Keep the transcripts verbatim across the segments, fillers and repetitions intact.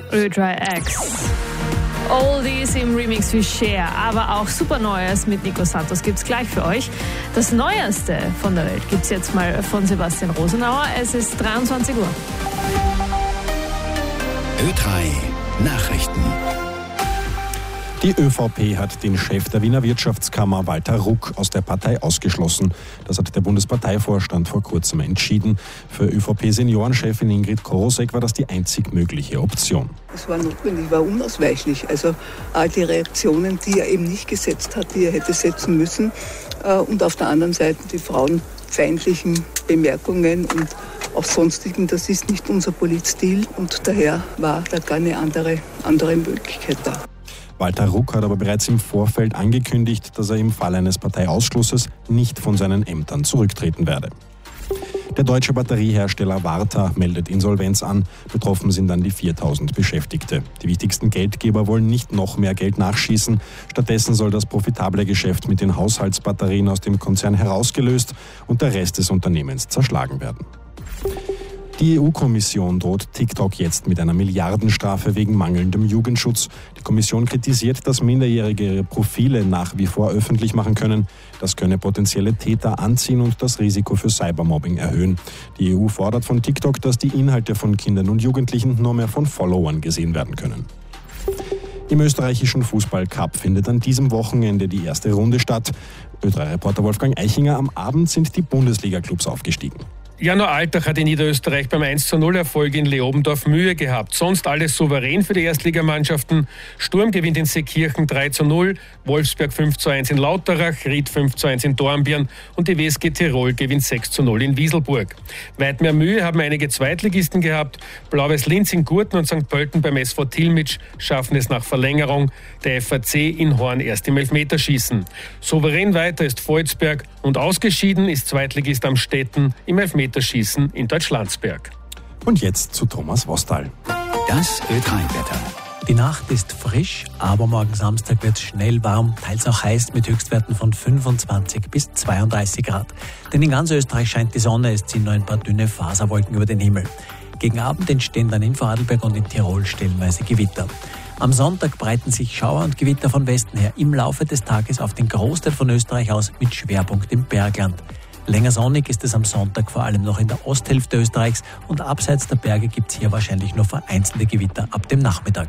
Ö drei X. Oldies im Remix wie Cher, aber auch super Neues mit Nico Santos gibt's gleich für euch. Das Neueste von der Welt gibt's jetzt mal von Sebastian Rosenauer. Es ist dreiundzwanzig Uhr. Ö drei Nachrichten. Die ÖVP hat den Chef der Wiener Wirtschaftskammer Walter Ruck aus der Partei ausgeschlossen. Das hat der Bundesparteivorstand vor kurzem entschieden. Für ÖVP-Seniorenchefin Ingrid Korosek war das die einzig mögliche Option. Es war notwendig, war unausweichlich. Also all die Reaktionen, die er eben nicht gesetzt hat, die er hätte setzen müssen. Und auf der anderen Seite die frauenfeindlichen Bemerkungen und auch sonstigen, das ist nicht unser Politstil. Und daher war da keine andere, andere Möglichkeit da. Walter Ruck hat aber bereits im Vorfeld angekündigt, dass er im Fall eines Parteiausschlusses nicht von seinen Ämtern zurücktreten werde. Der deutsche Batteriehersteller Varta meldet Insolvenz an. Betroffen sind dann die viertausend Beschäftigte. Die wichtigsten Geldgeber wollen nicht noch mehr Geld nachschießen. Stattdessen soll das profitable Geschäft mit den Haushaltsbatterien aus dem Konzern herausgelöst und der Rest des Unternehmens zerschlagen werden. Die E U-Kommission droht TikTok jetzt mit einer Milliardenstrafe wegen mangelndem Jugendschutz. Die Kommission kritisiert, dass Minderjährige ihre Profile nach wie vor öffentlich machen können. Das könne potenzielle Täter anziehen und das Risiko für Cybermobbing erhöhen. Die E U fordert von TikTok, dass die Inhalte von Kindern und Jugendlichen nur mehr von Followern gesehen werden können. Im österreichischen Fußball-Cup findet an diesem Wochenende die erste Runde statt. Ö drei Reporter Wolfgang Eichinger: Am Abend sind die Bundesliga-Clubs aufgestiegen. Jano Altach hat in Niederösterreich beim eins zu null Erfolg in Leobendorf Mühe gehabt. Sonst alles souverän für die Erstligamannschaften. Sturm gewinnt in Seekirchen drei zu null, Wolfsberg fünf zu eins in Lauterach, Ried fünf zu eins in Dornbirn und die W S G Tirol gewinnt sechs zu null in Wieselburg. Weit mehr Mühe haben einige Zweitligisten gehabt. Blau-Weiß Linz in Gurten und Sankt Pölten beim S V Tilmitsch schaffen es nach Verlängerung. Der F A C in Horn erst im Elfmeterschießen. Souverän weiter ist Volzberg und ausgeschieden ist Zweitligist Amstetten im Elfmeterschießen in Deutschlandsberg. Und jetzt zu Thomas Wostal. Das Ö drei Wetter. Die Nacht ist frisch, aber morgen Samstag wird es schnell warm, teils auch heiß mit Höchstwerten von fünfundzwanzig bis zweiunddreißig Grad. Denn in ganz Österreich scheint die Sonne, es ziehen nur ein paar dünne Faserwolken über den Himmel. Gegen Abend entstehen dann in Vorarlberg und in Tirol stellenweise Gewitter. Am Sonntag breiten sich Schauer und Gewitter von Westen her im Laufe des Tages auf den Großteil von Österreich aus mit Schwerpunkt im Bergland. Länger sonnig ist es am Sonntag vor allem noch in der Osthälfte Österreichs und abseits der Berge gibt es hier wahrscheinlich nur vereinzelte Gewitter ab dem Nachmittag.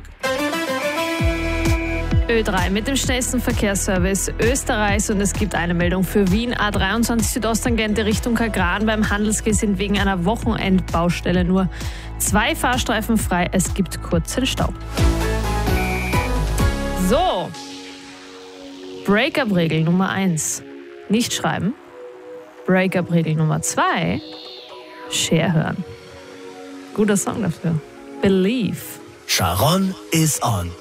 Ö drei mit dem schnellsten Verkehrsservice Österreichs und es gibt eine Meldung für Wien. A dreiundzwanzig Südosttangente Richtung Kagran beim Handelsgeh sind wegen einer Wochenendbaustelle nur zwei Fahrstreifen frei. Es gibt kurzen Stau. So, Break-up-Regel Nummer eins. Nicht schreiben. Break-up-Regel Nummer zwei. Cher hören. Guter Song dafür. Believe. Sharon is on.